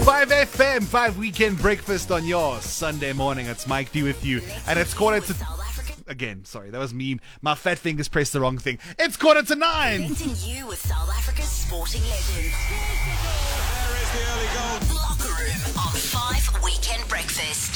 5FM, 5 Weekend Breakfast on your Sunday morning. It's Mike D with you. And it's quarter to... Again, sorry, that was me. My fat fingers pressed the wrong thing. It's quarter to 9. Presenting you with South Africa's sporting legends. There is the early goal. Locker Room on 5 Weekend Breakfast.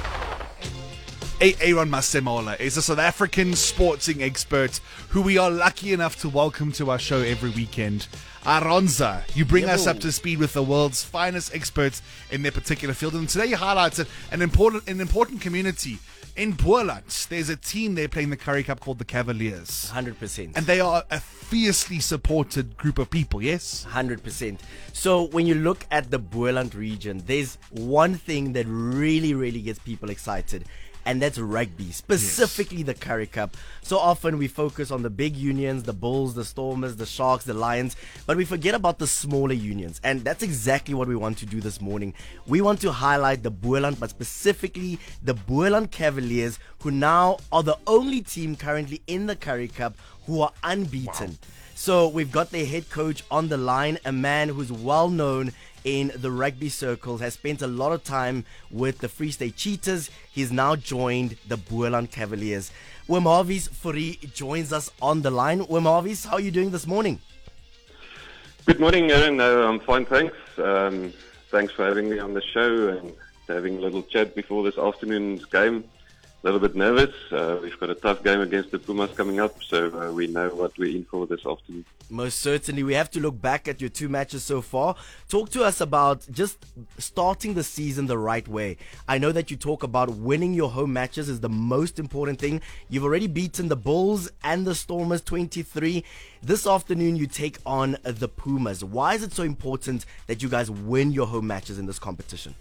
Aaron Masemola is a South African sporting expert who we are lucky enough to welcome to our show every weekend. Aronza, you bring us up to speed with the world's finest experts in their particular field. And today you highlighted an important community. In Boland, there's a team there playing the Currie Cup called the Cavaliers. 100%. And they are a fiercely supported group of people, yes? 100%. So when you look at the Boland region, there's one thing that really gets people excited. And that's rugby, specifically the Currie Cup. So often we focus on the big unions, the Bulls, the Stormers, the Sharks, the Lions, but we forget about the smaller unions. And that's exactly what we want to do this morning. We want to highlight the Boland, but specifically the Boland Cavaliers, who now are the only team currently in the Currie Cup who are unbeaten. Wow. So we've got their head coach on the line, a man who's well known in the rugby circles, has spent a lot of time with the Free State Cheetahs. He's now joined the Boland Cavaliers. Wim Harvies Fourie joins us on the line. Wim Harvies, how are you doing this morning? Good morning, Aaron. I'm fine, thanks. Thanks for having me on the show and having a little chat before this afternoon's game. A little bit nervous. We've got a tough game against the Pumas coming up, so we know what we're in for this afternoon. Most certainly. We have to look back at your two matches so far. Talk to us about just starting the season the right way. I know that you talk about winning your home matches is the most important thing. You've already beaten the Bulls and the Stormers 23. This afternoon you take on the Pumas. Why is it so important that you guys win your home matches in this competition?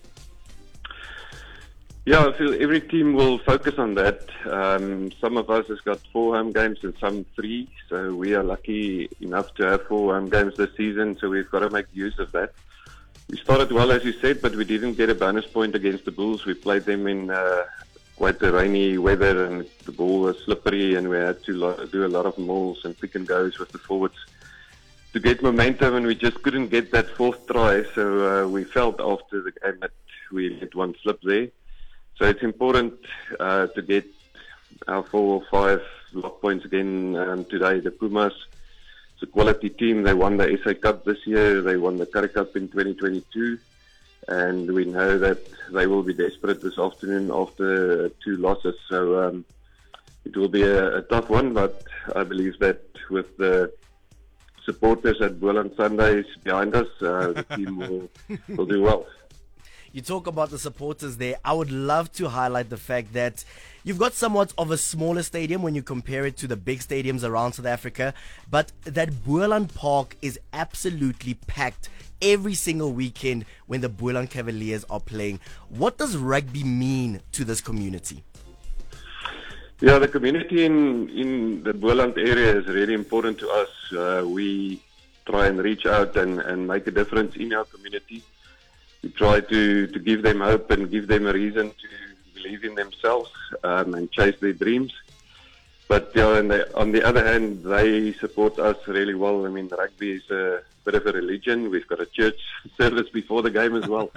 Yeah, I feel every team will focus on that. Some of us has got 4 home games and some 3. So we are lucky enough to have 4 home games this season. So we've got to make use of that. We started well, as you said, but we didn't get a bonus point against the Bulls. We played them in quite a rainy weather, and the ball was slippery, and we had to do a lot of mauls and pick and goes with the forwards to get momentum, and we just couldn't get that 4th try. So we felt after the game that we let one slip there. So it's important to get our 4 or 5 lock points again today. The Pumas, it's a quality team. They won the SA Cup this year. They won the Currie Cup in 2022. And we know that they will be desperate this afternoon after 2 losses. So it will be a tough one, but I believe that with the supporters at Boland Sundays behind us, the team will do well. You talk about the supporters there. I would love to highlight the fact that you've got somewhat of a smaller stadium when you compare it to the big stadiums around South Africa, but that Boland Park is absolutely packed every single weekend when the Boland Cavaliers are playing. What does rugby mean to this community? Yeah, the community in the Boland area is really important to us. We try and reach out and make a difference in our community. We try to give them hope and give them a reason to believe in themselves and chase their dreams. But on the other hand, they support us really well. I mean, rugby is a bit of a religion. We've got a church service before the game as well.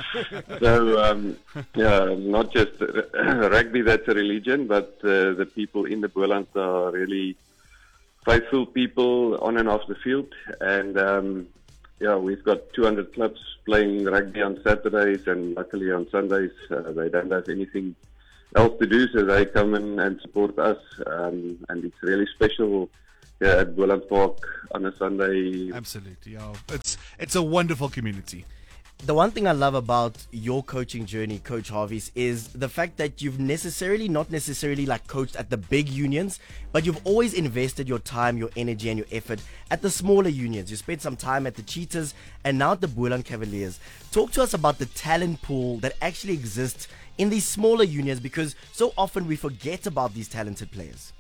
So, not just rugby that's a religion, but the people in the Boland are really faithful people on and off the field. And we've got 200 clubs playing rugby on Saturdays, and luckily on Sundays they don't have anything else to do, so they come in and support us, and it's really special at Boland Park on a Sunday. Absolutely, it's a wonderful community. The one thing I love about your coaching journey, Coach Harvies, is the fact that you've not necessarily like coached at the big unions, but you've always invested your time, your energy and your effort at the smaller unions. You spent some time at the Cheetahs and now at the Boland Cavaliers. Talk to us about the talent pool that actually exists in these smaller unions, because so often we forget about these talented players.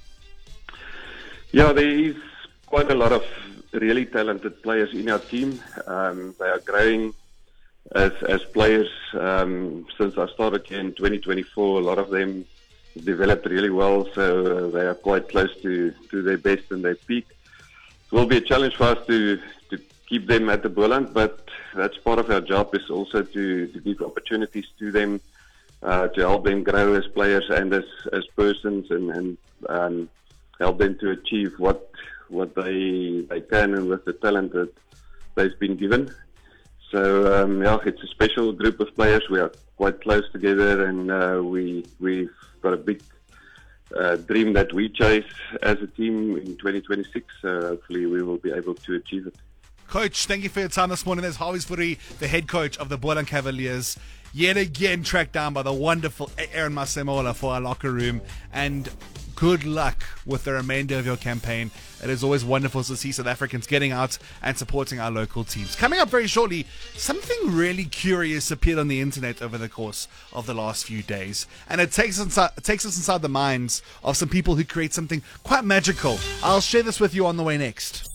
Yeah, there is quite a lot of really talented players in our team. They are growing as players since I started here in 2024. A lot of them developed really well, so they are quite close to their best and their peak. It will be a challenge for us to keep them at the Boland, but that's part of our job is also to give opportunities to them, to help them grow as players and as persons, and help them to achieve what they can and with the talent that they've been given. So it's a special group of players. We are quite close together, and we've got a big dream that we chase as a team in 2026. So hopefully we will be able to achieve it. Coach, thank you for your time this morning. There's Harvey Fourie, the head coach of the Boland Cavaliers, yet again tracked down by the wonderful Aaron Masemola for our locker room. And good luck with the remainder of your campaign. It is always wonderful to see South Africans getting out and supporting our local teams. Coming up very shortly, something really curious appeared on the internet over the course of the last few days. And it takes us inside the minds of some people who create something quite magical. I'll share this with you on the way next.